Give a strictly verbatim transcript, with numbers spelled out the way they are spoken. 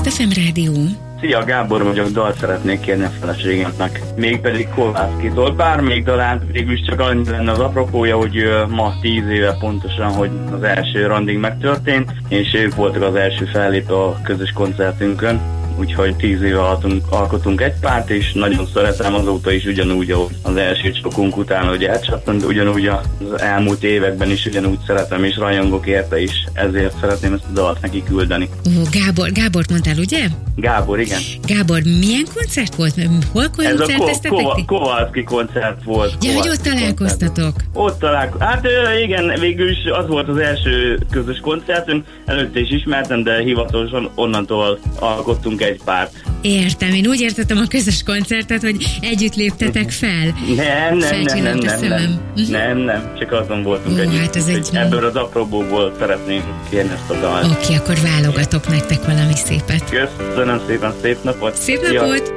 Spirit ef em Rádió. Szia, Gábor vagyok, dalt szeretnék kérni a feleségemnek. Mégpedig Kovászkitól. Bár még dalán végülis csak annyi lenne az apropója, hogy ma tíz éve pontosan, hogy az első randing megtörtént, és ők voltak az első fellépő a közös koncertünkön. Úgyhogy tíz éve alkotunk, alkotunk egy párt, és nagyon szeretem azóta is ugyanúgy, ahogy az első csokunk után, hogy elcsattant, ugyanúgy az elmúlt években is ugyanúgy szeretem, és rajongok érte is, ezért szeretném ezt a dalt neki küldeni. Ó, Gábor, Gábort mondtál, ugye? Gábor, igen. Gábor, milyen koncert volt? Hol koncerteztetek? Ez a Ko- Ko- Kovalszki koncert volt. Ja, hogy ott találkoztatok. Ott találkoztatok. Hát igen, végül is az volt az első közös koncertünk, előtte is ismertem, de hivatalosan onnantól alkottunk egy párt. Értem, én úgy értettem a közös koncertet, hogy együtt léptetek fel. Nem, nem, nem, nem, nem, nem, uh-huh. nem, nem, csak azon voltunk Ó, együtt. Hát ez egy... Ebből az apróból szeretném kérni ezt a dalt. Oké, okay, akkor válogatok nektek valami szépet. Köszönöm szépen, szép napot! Szép napot!